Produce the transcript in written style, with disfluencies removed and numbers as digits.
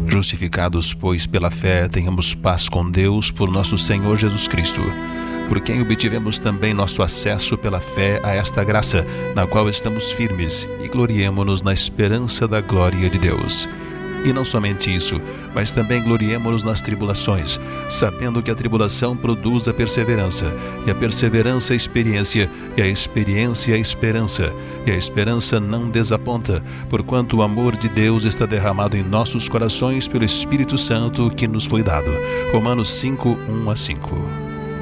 Justificados, pois, pela fé, tenhamos paz com Deus por nosso Senhor Jesus Cristo, por quem obtivemos também nosso acesso pela fé a esta graça, na qual estamos firmes, e gloriemo-nos na esperança da glória de Deus. E não somente isso, mas também gloriemo-nos nas tribulações, sabendo que a tribulação produz a perseverança, e a perseverança a experiência, e a experiência a esperança, e a esperança não desaponta, porquanto o amor de Deus está derramado em nossos corações pelo Espírito Santo que nos foi dado. Romanos 5, 1-5.